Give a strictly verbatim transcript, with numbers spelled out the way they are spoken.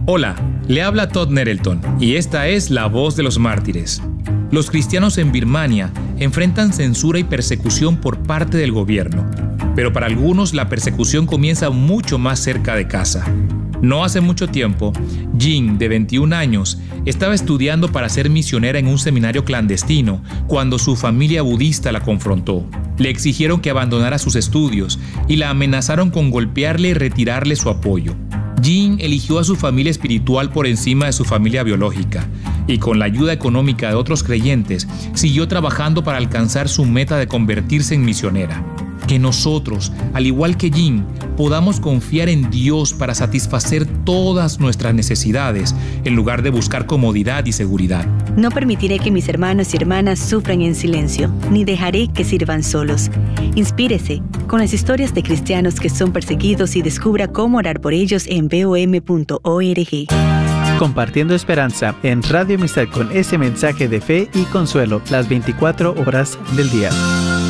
Hola, le habla Todd Nerelton y esta es La Voz de los Mártires. Los cristianos en Birmania enfrentan censura y persecución por parte del gobierno, pero para algunos la persecución comienza mucho más cerca de casa. No hace mucho tiempo, Jin, de veintiún años, estaba estudiando para ser misionera en un seminario clandestino cuando su familia budista la confrontó. Le exigieron que abandonara sus estudios y la amenazaron con golpearle y retirarle su apoyo. Jin eligió a su familia espiritual por encima de su familia biológica y con la ayuda económica de otros creyentes siguió trabajando para alcanzar su meta de convertirse en misionera. Que nosotros, al igual que Jin, podamos confiar en Dios para satisfacer todas nuestras necesidades en lugar de buscar comodidad y seguridad. No permitiré que mis hermanos y hermanas sufran en silencio, ni dejaré que sirvan solos. Inspírese con las historias de cristianos que son perseguidos y descubra cómo orar por ellos en b o m punto org. Compartiendo esperanza en Radio Amistad con ese mensaje de fe y consuelo las veinticuatro horas del día.